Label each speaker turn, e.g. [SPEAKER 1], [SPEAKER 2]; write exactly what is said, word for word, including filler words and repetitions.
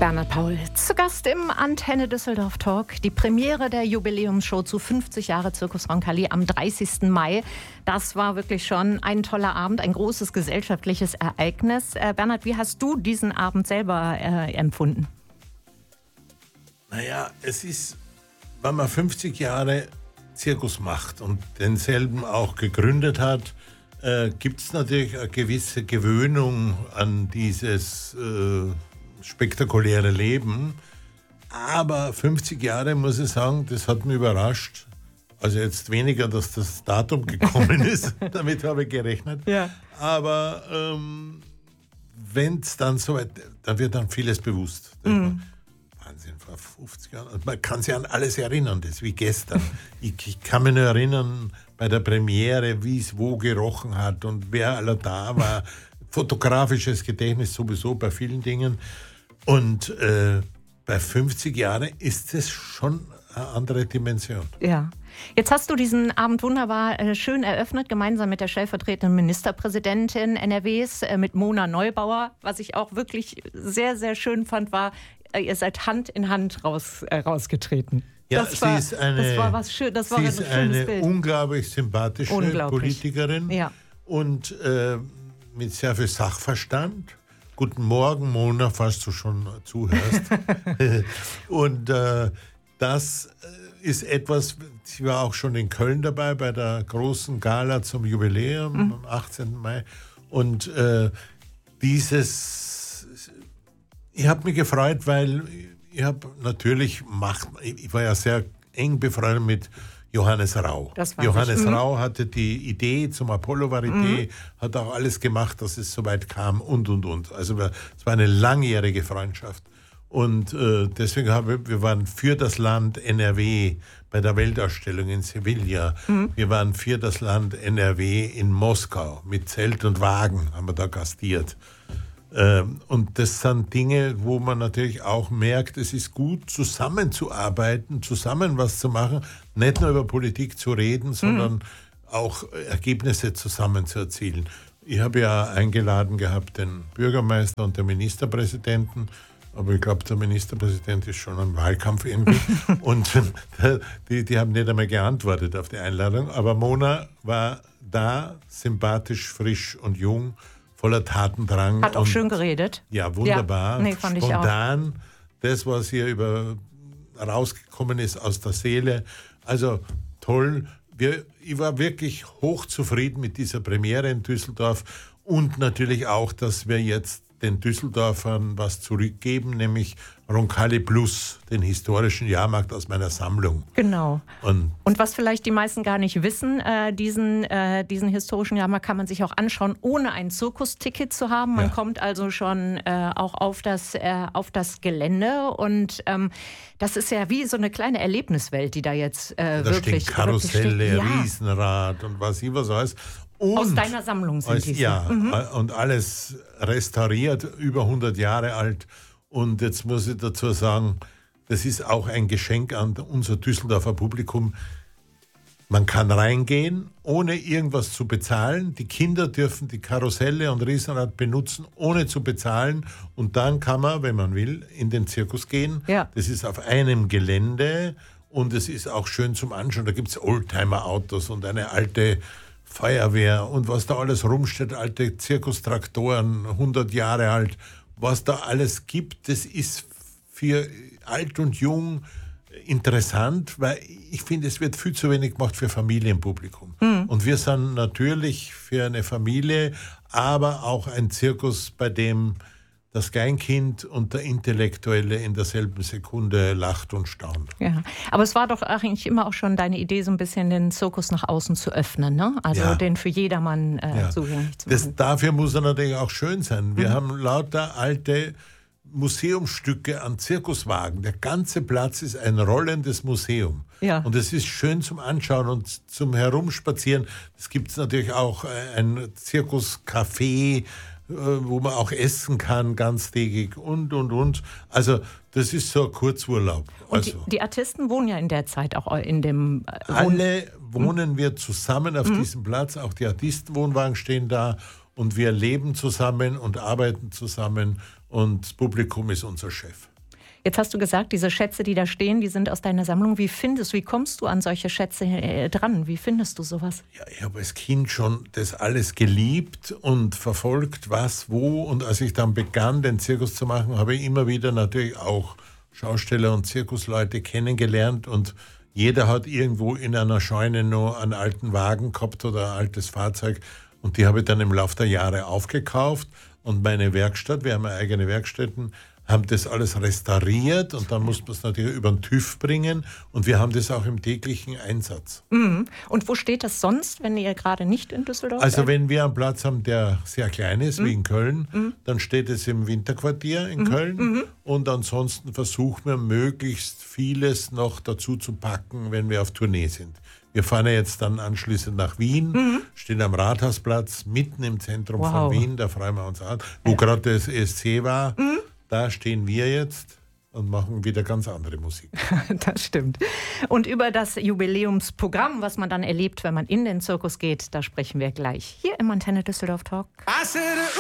[SPEAKER 1] Bernhard Paul zu Gast im Antenne Düsseldorf Talk. Die Premiere der Jubiläumsshow zu fünfzig Jahre Circus Roncalli am dreißigsten Mai. Das war wirklich schon ein toller Abend, ein großes gesellschaftliches Ereignis. Äh, Bernhard, wie hast du diesen Abend selber äh, empfunden?
[SPEAKER 2] Naja, es ist, wenn man fünfzig Jahre Zirkus macht und denselben auch gegründet hat, äh, gibt es natürlich eine gewisse Gewöhnung an dieses äh, spektakuläre Leben. Aber fünfzig Jahre, muss ich sagen, das hat mich überrascht. Also jetzt weniger, dass das Datum gekommen ist, damit habe ich gerechnet. Ja. Aber ähm, wenn es dann so weit, dann wird dann vieles bewusst. Mhm. Wahnsinn, vor fünfzig Jahren. Und man kann sich an alles erinnern, das ist wie gestern. ich, ich kann mich nur erinnern, bei der Premiere, wie es wo gerochen hat und wer aller da war. Fotografisches Gedächtnis sowieso bei vielen Dingen. Und äh, bei fünfzig Jahren ist es schon eine andere Dimension.
[SPEAKER 1] Ja. Jetzt hast du diesen Abend wunderbar äh, schön eröffnet, gemeinsam mit der stellvertretenden Ministerpräsidentin N R Ws, äh, mit Mona Neubauer. Was ich auch wirklich sehr, sehr schön fand, war, äh, ihr seid Hand in Hand raus, äh, rausgetreten.
[SPEAKER 2] Ja,
[SPEAKER 1] das,
[SPEAKER 2] sie
[SPEAKER 1] war,
[SPEAKER 2] ist eine,
[SPEAKER 1] das war was schön, das
[SPEAKER 2] sie
[SPEAKER 1] war ein
[SPEAKER 2] ist
[SPEAKER 1] schönes
[SPEAKER 2] eine
[SPEAKER 1] Bild.
[SPEAKER 2] unglaublich sympathische
[SPEAKER 1] unglaublich.
[SPEAKER 2] Politikerin
[SPEAKER 1] Ja.
[SPEAKER 2] und äh, mit sehr viel Sachverstand. Guten Morgen, Mona, falls du schon zuhörst. Und äh, das ist etwas, sie war auch schon in Köln dabei bei der großen Gala zum Jubiläum mhm. am achtzehnten Mai. Und äh, dieses, ich habe mich gefreut, weil ich habe natürlich Macht, ich war ja sehr eng befreundet mit Johannes Rau. Johannes ich. Rau hatte die Idee zum Apollo-Varieté, mhm. hat auch alles gemacht, dass es so weit kam und, und, und. Also es war eine langjährige Freundschaft. Und äh, deswegen haben wir, wir waren für das Land N R W bei der Weltausstellung in Sevilla. Mhm. Wir waren für das Land N R W in Moskau. Mit Zelt und Wagen haben wir da gastiert. Und das sind Dinge, wo man natürlich auch merkt, es ist gut, zusammenzuarbeiten, zusammen was zu machen, nicht nur über Politik zu reden, sondern mhm. auch Ergebnisse zusammen zu erzielen. Ich habe ja eingeladen gehabt den Bürgermeister und den Ministerpräsidenten, aber ich glaube, der Ministerpräsident ist schon im Wahlkampf irgendwie. Und die, die haben nicht einmal geantwortet auf die Einladung. Aber Mona war da, sympathisch, frisch und jung, voller Tatendrang.
[SPEAKER 1] Hat auch und, schön geredet.
[SPEAKER 2] Ja, wunderbar.
[SPEAKER 1] Ja, nee, fand
[SPEAKER 2] spontan.
[SPEAKER 1] Ich auch.
[SPEAKER 2] Das, was hier über, rausgekommen ist aus der Seele. Also toll. Wir, ich war wirklich hochzufrieden mit dieser Premiere in Düsseldorf und natürlich auch, dass wir jetzt den Düsseldorfern was zurückgeben, nämlich Roncalli Plus, den historischen Jahrmarkt aus meiner Sammlung.
[SPEAKER 1] Genau. Und, und was vielleicht die meisten gar nicht wissen, äh, diesen, äh, diesen historischen Jahrmarkt kann man sich auch anschauen, ohne ein Zirkusticket zu haben. Man ja. kommt also schon äh, auch auf das, äh, auf das Gelände und ähm, das ist ja wie so eine kleine Erlebniswelt, die da jetzt äh,
[SPEAKER 2] da
[SPEAKER 1] wirklich
[SPEAKER 2] stehen Karusselle,
[SPEAKER 1] wirklich steht. Ja.
[SPEAKER 2] Riesenrad und was ich was alles. Und
[SPEAKER 1] aus deiner Sammlung sind
[SPEAKER 2] als,
[SPEAKER 1] die.
[SPEAKER 2] Ja,
[SPEAKER 1] mhm.
[SPEAKER 2] und alles restauriert, über hundert Jahre alt. Und jetzt muss ich dazu sagen, das ist auch ein Geschenk an unser Düsseldorfer Publikum. Man kann reingehen, ohne irgendwas zu bezahlen. Die Kinder dürfen die Karusselle und Riesenrad benutzen, ohne zu bezahlen. Und dann kann man, wenn man will, in den Zirkus gehen. Ja. Das ist auf einem Gelände und es ist auch schön zum Anschauen. Da gibt es Oldtimer-Autos und eine alte Feuerwehr und was da alles rumsteht, alte Zirkustraktoren, hundert Jahre alt, was da alles gibt, das ist für alt und jung interessant, weil ich finde, es wird viel zu wenig gemacht für Familienpublikum. Mhm. Und wir sind natürlich für eine Familie, aber auch ein Zirkus, bei dem das Kleinkind und der Intellektuelle in derselben Sekunde lacht und staunt.
[SPEAKER 1] Ja, aber es war doch eigentlich immer auch schon deine Idee, so ein bisschen den Zirkus nach außen zu öffnen, ne? Also ja. den für jedermann äh, ja. zugänglich zu machen.
[SPEAKER 2] Das, dafür muss er natürlich auch schön sein. Wir mhm. haben lauter alte Museumsstücke an Zirkuswagen. Der ganze Platz ist ein rollendes Museum. Ja. Und es ist schön zum Anschauen und zum Herumspazieren. Es gibt natürlich auch ein Zirkuscafé, wo man auch essen kann, ganztägig und, und, und. Also das ist so ein Kurzurlaub.
[SPEAKER 1] Und
[SPEAKER 2] also,
[SPEAKER 1] die, die Artisten wohnen ja in der Zeit auch in dem...
[SPEAKER 2] Äh, alle wohnen wir zusammen auf mhm. diesem Platz, auch die Artistenwohnwagen stehen da und wir leben zusammen und arbeiten zusammen und das Publikum ist unser Chef.
[SPEAKER 1] Jetzt hast du gesagt, diese Schätze, die da stehen, die sind aus deiner Sammlung. Wie findest, wie kommst du an solche Schätze äh, dran? Wie findest du sowas?
[SPEAKER 2] Ja, ich habe als Kind schon das alles geliebt und verfolgt, was, wo. Und als ich dann begann, den Zirkus zu machen, habe ich immer wieder natürlich auch Schausteller und Zirkusleute kennengelernt. Und jeder hat irgendwo in einer Scheune noch einen alten Wagen gehabt oder ein altes Fahrzeug. Und die habe ich dann im Laufe der Jahre aufgekauft. Und meine Werkstatt, wir haben ja eigene Werkstätten, haben das alles restauriert und dann muss man es natürlich über den TÜV bringen und wir haben das auch im täglichen Einsatz.
[SPEAKER 1] Mhm. Und wo steht das sonst, wenn ihr gerade nicht in Düsseldorf
[SPEAKER 2] Also
[SPEAKER 1] seid?
[SPEAKER 2] wenn wir einen Platz haben, der sehr klein ist, mhm. wie in Köln, mhm. dann steht es im Winterquartier in mhm. Köln mhm. und ansonsten versuchen wir möglichst vieles noch dazu zu packen, wenn wir auf Tournee sind. Wir fahren ja jetzt dann anschließend nach Wien, mhm. stehen am Rathausplatz, mitten im Zentrum wow. von Wien, da freuen wir uns an, wo ja. gerade das E S C war. Mhm. Da stehen wir jetzt und machen wieder ganz andere Musik.
[SPEAKER 1] Das stimmt. Und über das Jubiläumsprogramm, was man dann erlebt, wenn man in den Zirkus geht, da sprechen wir gleich hier im Antenne Düsseldorf Talk.